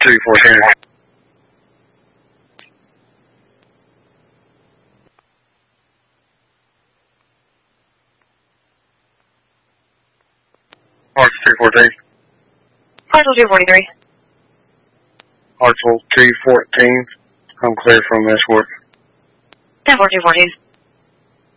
314. Hartsel 314. Hartsel 243. Hartsel 214. I'm clear from escort. 10-4 214.